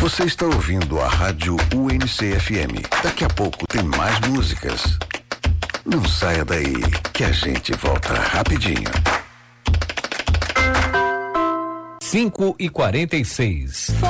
Você está ouvindo a Rádio UNC-FM. Daqui a pouco tem mais músicas. Não saia daí, que a gente volta rapidinho. 5h46.